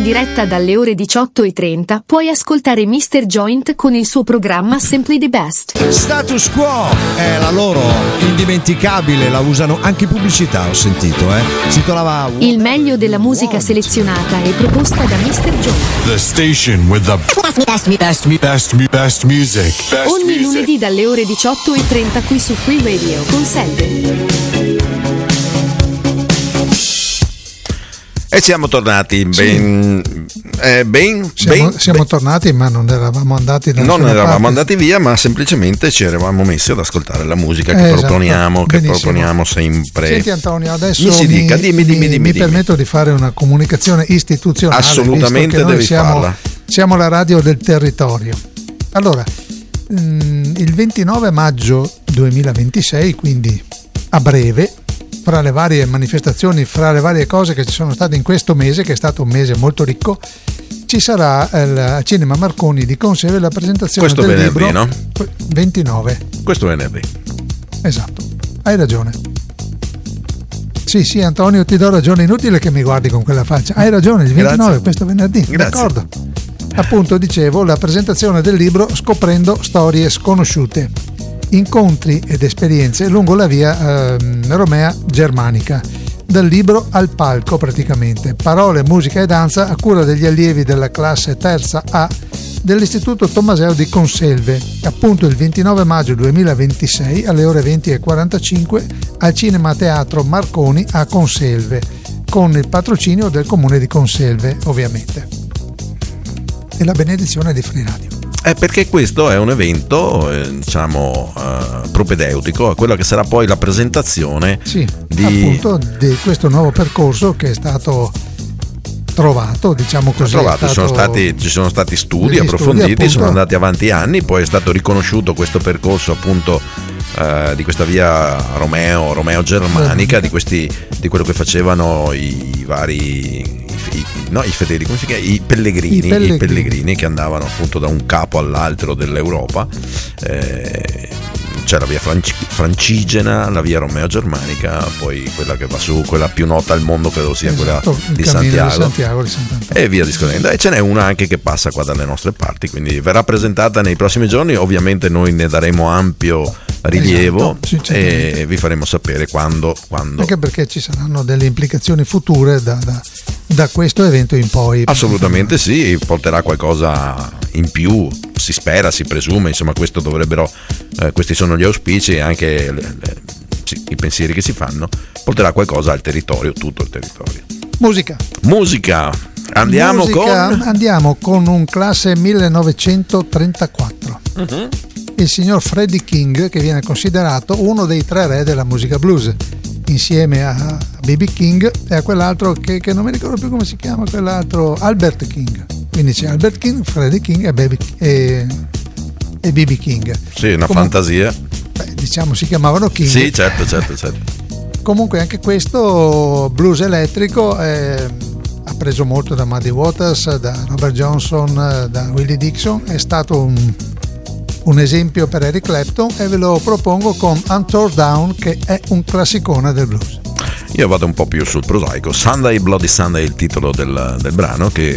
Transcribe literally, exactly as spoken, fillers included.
diretta dalle ore diciotto e trenta puoi ascoltare mister Joint con il suo programma Simply the Best. Status Quo è la loro indimenticabile, la usano anche in pubblicità, ho sentito, eh. Si trovava Il meglio della musica selezionata e proposta da mister Joint. The station with the best, best, best, best, best music. Best Ogni music. lunedì dalle ore diciotto e trenta qui su Free Radio con Selve. E siamo tornati ben, eh, ben, siamo, ben siamo ben. tornati, ma non eravamo andati da non eravamo parte. andati via, ma semplicemente ci eravamo messi ad ascoltare la musica che Eh, esatto. proponiamo, che Benissimo. proponiamo sempre. Senti Antonio, adesso mi, si dica, dimmi, dimmi, mi, dimmi, mi dimmi. permetto di fare una comunicazione istituzionale. Assolutamente visto che noi devi siamo, farla. siamo la radio del territorio. Allora, mh, il ventinove maggio duemilaventisei, quindi a breve, fra le varie manifestazioni, fra le varie cose che ci sono state in questo mese, che è stato un mese molto ricco, ci sarà al Cinema Marconi di Conseve la presentazione Questo del venerdì, libro. no? ventinove. Questo venerdì. Esatto, hai ragione. Sì, sì, Antonio, ti do ragione, inutile che mi guardi con quella faccia. Hai ragione, il ventinove, Grazie. questo venerdì, Grazie. d'accordo. Appunto, dicevo, la presentazione del libro Scoprendo storie sconosciute. Incontri ed esperienze lungo la via eh, Romea Germanica, dal libro al palco praticamente, parole, musica e danza a cura degli allievi della classe terza A dell'Istituto Tommaseo di Conselve, appunto il ventinove maggio duemilaventisei alle ore venti e quarantacinque al Cinema Teatro Marconi a Conselve, con il patrocinio del comune di Conselve ovviamente e la benedizione di Free Radio. Eh, perché questo è un evento, eh, diciamo, eh, propedeutico a quella che sarà poi la presentazione Sì, di... appunto di questo nuovo percorso che è stato trovato, diciamo così. Trovato, è ci sono stato stati, ci sono stati studi degli approfonditi, studi, appunto. sono andati avanti anni, poi è stato riconosciuto questo percorso appunto eh, di questa via Romeo, Romeo Germanica, di questi, di quello che facevano i vari i, no, i fedeli, come si chiama? I pellegrini, I pellegrini. i pellegrini che andavano appunto da un capo all'altro dell'Europa. Eh, c'è la via Franci- Francigena, la via Romeo Germanica, poi quella che va su, quella più nota al mondo credo sia Esatto, quella il di cammino Santiago, di Santiago di Sant'Antonio. e via discorrendo. E ce n'è una anche che passa qua dalle nostre parti, quindi verrà presentata nei prossimi giorni. Ovviamente noi ne daremo ampio rilievo, Esatto, sinceramente. e vi faremo sapere quando, quando. Anche perché ci saranno delle implicazioni future da, da, da questo evento in poi. Assolutamente sì, porterà qualcosa in più, si spera, si presume, insomma questo dovrebbero, eh, questi sono gli auspici e anche le, le, sì, i pensieri che si fanno, porterà qualcosa al territorio, tutto il territorio. Musica. Musica, andiamo Musica, con... Andiamo con un classe millenovecentotrentaquattro. Uh-huh. Il signor Freddie King, che viene considerato uno dei tre re della musica blues, insieme a B B King e a quell'altro che, che non mi ricordo più come si chiama, quell'altro, Albert King. Quindi c'è Albert King, Freddie King e Baby, e, e B B King. Sì, una Comun- fantasia. Beh, diciamo si chiamavano King. Sì, certo, certo, certo. Comunque anche questo blues elettrico eh, ha preso molto da Muddy Waters, da Robert Johnson, da Willie Dixon, è stato un, un esempio per Eric Clapton, e ve lo propongo con Untorn Down, che è un classicone del blues. Io vado un po' più sul prosaico. Sunday, Bloody Sunday è il titolo del, del brano, che